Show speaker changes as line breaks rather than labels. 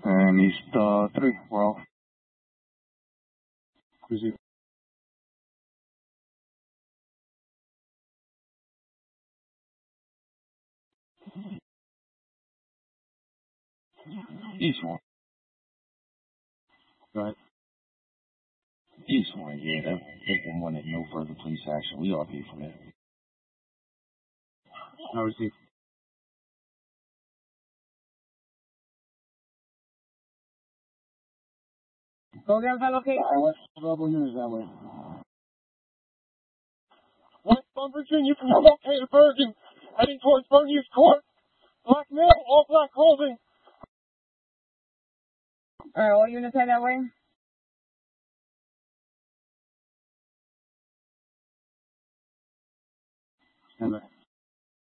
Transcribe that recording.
And East 3, we're off. Cruise East 1. Go ahead. East 1, yeah, that open one at no further police action. We all pay for that. I received. Go again, fellow Kate. What's available units that way? Westbound Virginia from located Bergen, heading towards Bernie's Court. Black male, all black clothing. Alright, all units head that way? Stand by.